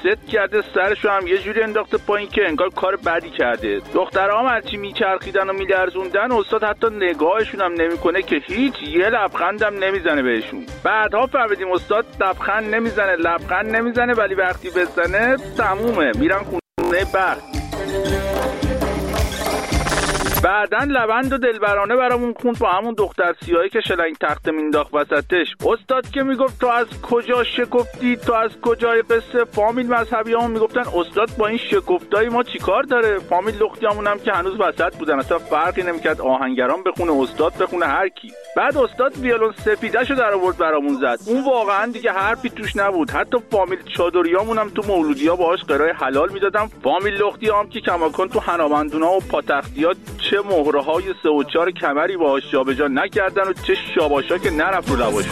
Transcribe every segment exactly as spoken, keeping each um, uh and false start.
ست کرده، سرشو هم یه جوری انداخته پایین که انگار کار بدی کرده. دخترها هرچی میچرخیدن و میلرزوندن، استاد حتی نگاهشون هم نمیکنه که هیچ یه لبخندم نمیزنه بهشون. بعدها فهمیدیم استاد لبخند نمیزنه، لبخند نمیزنه، ولی وقتی بزنه تمومه، میرن خونه بخت. بعدن لبند و دلبرانه برامون خوند با همون دختر سیاهی که شلنگ تخته مینداخت وسطش. استاد که میگفت تو از کجا شکفتی، تو از کجای قصه. فامیل مذهبی همون میگفتن استاد با این شکفتای ما چیکار داره. فامیل لختیامون هم که هنوز وسط بودن، اصلا فرقی نمیکرد آهنگران بخونه، استاد بخونه، هر کی. بعد استاد ویولون سفیده‌شو در آورد برامون زد. اون واقعا دیگه حرفی توش نبود. حتی فامیل چادریامون هم تو مولودی‌ها باهاش قرای حلال میدادن. فامیل لختیام که کماکان تو حنابندونا و پاتختیات چه مهره‌های سه و چهار کمری باهاش جابجا نکردن و چه شاباشا که نرفت رو لباش.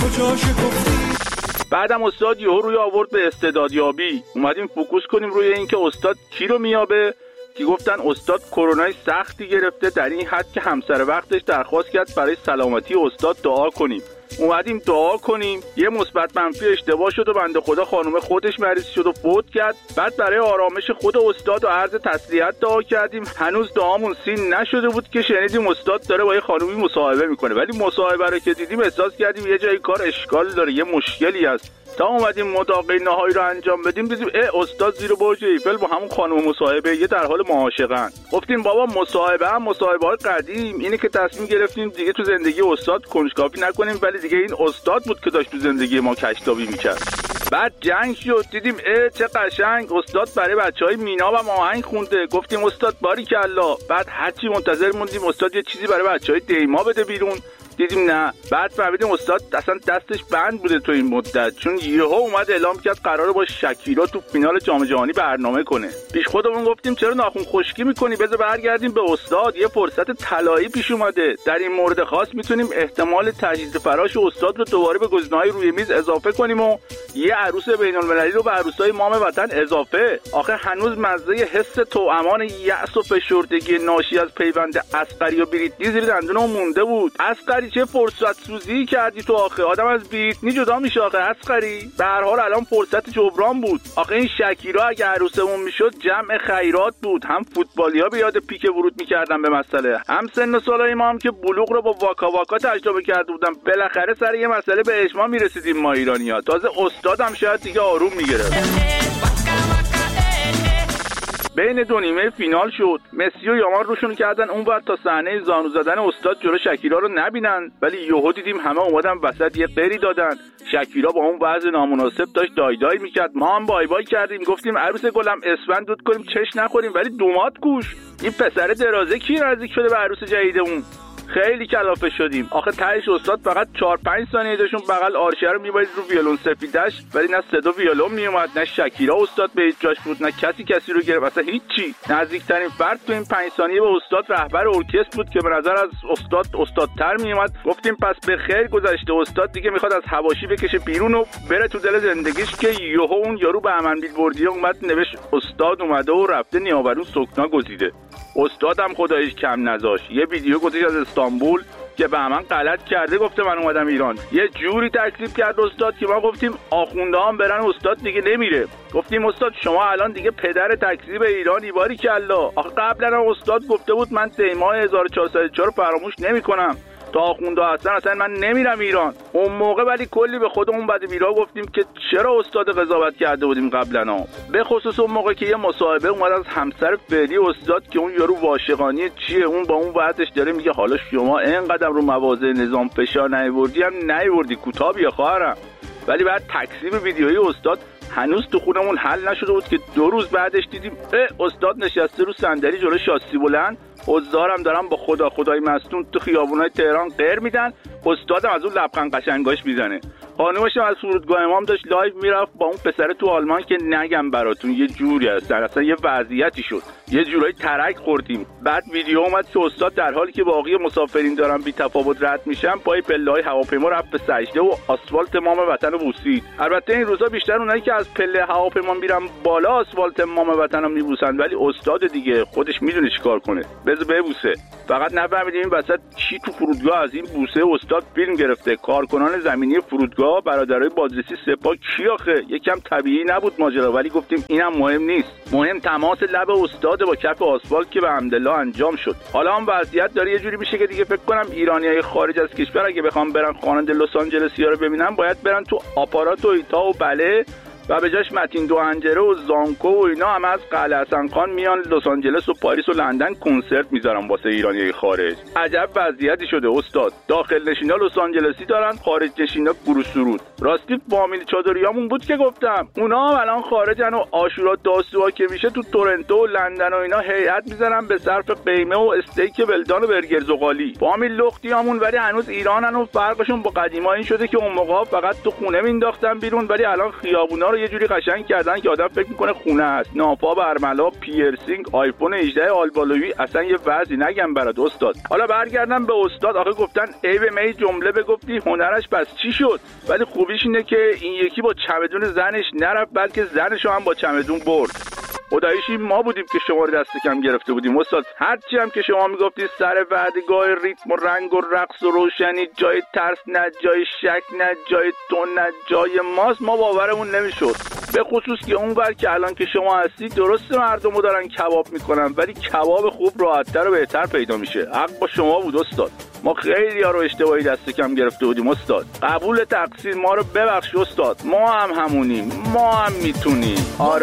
بعدم استاد یهو روی آورد به استعدادیابی. اومدیم فوکوس کنیم روی این که استاد کی رو میابه، که گفتن استاد کرونای سختی گرفته، در این حد که همسر وقتش درخواست کرد برای سلامتی استاد دعا کنیم. اومدیم دعا کنیم، یه مثبت منفی اشتباه شد و بنده خدا خانم خودش مریض شد و فوت کرد. بعد برای آرامش خود استاد و عرض تسلیت دعا کردیم. هنوز دعامون سین نشده بود که شنیدیم استاد داره با یه خانومی مصاحبه میکنه، ولی مصاحبه رو که دیدیم احساس کردیم یه جای کار اشکال داره، یه مشکلی هست. تا اومدیم مداقه نهایی رو انجام بدیم دیدیم اه استاد زیر برج ایفل با همون خانم مصاحبه یه در حال معاشقن. گفتیم بابا مصاحبه هم مصاحبه‌های قدیم، اینه که تصمیم گرفتیم دیگه تو زندگی استاد کنجکاوی نکنیم، ولی دیگه این استاد بود که داشت تو زندگی ما کشتابی میکرد. بعد جنگ شد، دیدیم اه چه قشنگ استاد برای بچهای مینا و آهنگ خونده. گفتیم استاد باریکالله. بعد هرچی منتظر موندیم استاد یه چیزی برای بچهای دیما بده بیرون، دیدیم نه. بعد فهمیدیم استاد اصلا دستش بند بوده تو این مدت، چون یهو اومد اعلام کرد قراره با شکیرا تو فینال جام جهانی برنامه کنه. پیش خودمون گفتیم چرا ناخن خشکی میکنی، بذار برگردیم به استاد، یه فرصت طلایی پیش اومده. در این مورد خاص میتونیم احتمال تجهیز فراش استاد رو دوباره به گزینه‌های روی میز اضافه کنیم و یه عروس بین‌المللی رو به عروسای مام وطن اضافه. آخه هنوز مزه حس توامان یأس و فشردگی ناشی از پیوند اصغری و بریتنی زیر دندونم مونده بود. اصغری چه فرصت سوزی کردی تو، آخه آدم از بریتنی جدا میشه آخه اصغری. به هر حال الان فرصت جبران بود. آخه این شکیرا اگه عروسمون میشد جمع خیرات بود، هم فوتبالیا به یاد پیک ورود میکردن به مسئله، هم سن و سالای ما هم که بلوغ رو با واکا واکا تجربه کرده بودن. بالاخره سر یه مسئله به اجماع میرسیدیم ما ایرانی‌ها. تازه استادم شاید دیگه آروم میگرفت. بین دو نیمه فینال شد. مسی و یامان روشون کردن اون وقت تا صحنه زانو زدن استاد جلو شکیرا رو نبینن، ولی یهو دیدیم همه اومدن وسط یه قری دادن. شکیرا با اون وضع نامناسب داشت دای دای میکرد. ما هم بای بای کردیم، گفتیم عروس گلم اسفند دود کنیم چش نخوریم، ولی دومات گوش. این پسر درازه کی نزدیک شده به عروس جدیدمون؟ خیلی کلافه شدیم. آخه تهش استاد فقط چهار پنج ثانیه داشون بغل آرشه رو میبایید رو ویولون سفیدش، ولی نه صدا ویولون میومد، نه شکیرا استاد به هیچ جاش بود، نه کسی کسی رو گرفت، اصلا هیچی. نزدیکترین فرد تو این پنج ثانیه به استاد رهبر ارکستر بود که به نظر از استاد استادتر میومد. گفتیم پس به خیر گذشته، استاد دیگه میخواد از حواشی بکشه بیرون و بره تو دل زندگیش، که یهو اون یارو به امن بیلبوردی اومد نوشت استاد اومده و رفته نیاورون سکنا گزیده. استادم خداییش کم نذاش، یه ویدیو گذاشت از استانبول که به من غلط کرده، گفته من اومدم ایران. یه جوری تکذیب کرد استاد که ما گفتیم آخونده هم برن استاد دیگه نمیره. گفتیم استاد شما الان دیگه پدر تکذیب ایرانی، باریکالله. آخه قبلا هم استاد گفته بود من دیماه هزار و چهارصد و چهار فراموش نمیکنم، تا آخونده هستن اصلا من نمیرم ایران. اون موقع ولی کلی به خودمون بد بیرا گفتیم که چرا استاد قضاوت کرده بودیم قبلا ها. به خصوص اون موقع که یه مصاحبه اومد از همسر فعلی استاد که اون یارو عاشقانه چیه، اون با اون وعدش داره میگه حالا شما اینقدر رو مواضع نظام فشار نیاوردی هم نیاوردی کوتاه بیا خواهرم. ولی بعد تکذیب ویدیویی استاد هنوز تو خونمون حل نشده بود که دو روز بعدش دیدیم اه استاد نشسته رو صندلی جلو شاسی بلند، حضارم دارن با خدا خدای مستون تو خیابونای تهران غیر میدن، استادم از اون لبخند قشنگاش میزنه. خانومش از فرودگاه امام داشت لایو میرفت با اون پسر تو آلمان که نگم براتون یه جوری هست، اصلا یه وضعیتی شد، یه جورایی ترک خوردیم. بعد ویدیو اومد که استاد در حالی که باقی مسافرین دارن بی تفاوت رد میشن پای پله‌های هواپیما رفت به سجده و آسفالت مام وطن رو بوسید. البته این روزا بیشتر اونایی که از پله هواپیما میرن بالا آسفالت مام وطن رو میبوسن، ولی استاد دیگه خودش میدونه چیکار کنه، بذار ببوسه. فقط نفهمیدیم این وسط کی تو فرودگاه از این بوسه استاد فیلم گرفته. کارکنان زمینی فرودگاه اونجا برادرای بازرسی سپاه کی آخه؟ یکم طبیعی نبود ماجرا، ولی گفتیم اینم مهم نیست، مهم تماس لب استاد با کف آسفالت که به حمدالله انجام شد. حالا هم وضعیت داره یه جوری میشه که دیگه فکر کنم ایرانیای خارج از کشور اگه بخوام برن خواننده لس آنجلسیا رو ببینن باید برن تو آپارات و ایتا و بله و به جاش متین دوهنجره و زانکو و اینا هم از قلعه حسن خان میان لس آنجلس و پاریس و لندن کنسرت میذارن واسه ایرانیای خارج. عجب وضعیتی شده استاد، داخل نشینا لس آنجلسی دارن، خارج نشینا گروه سرود. راستی فامیل چادریامون بود که گفتم اونا هم الان خارجن و عاشورا داسوها که میشه تو تورنتو و لندن و اینا هیئت میذارن به صرف قیمه و استیک ولدان و برگر زغالی. فامیل لختیامون ولی هنوز ایرانن و فرقشون با قدیما این شده که اون موقع فقط تو خونه مینداختن بیرون، ولی الان خیابونا رو یه جوری قشنگ کردن که آدم فکر میکنه خونه است. نافا، برملا، پیرسینگ، آیفون هجده آلبالویی، اصلا یه وضعی نگم برات استاد. حالا برگردم به استاد، آخه گفتن ای به می جمله بگفتی هنرش پس چی شد؟ ولی خوبیش اینه که این یکی با چمدون زنش نرفت بلکه زنشو هم با چمدون برد. خداییش ما بودیم که شما رو دست کم گرفته بودیم استاد. هرچی هم که شما میگفتید سر وعدگاه ریتم و رنگ و رقص و روشنی جای ترس نه، جای شک نه، جای تو نه، جای ماست، ما باورمون نمیشد. به خصوص که اونور که الان که شما هستی درسته مردمو دارن کباب میکنن، ولی کباب خوب راحت‌تر و بهتر پیدا میشه. حق با شما بود استاد. ما خیلی ها رو اشتباهی دست کم گرفته بودیم استاد. قبول تقصیر، ما رو ببخش استاد. ما هم همونیم، ما هم میتونیم.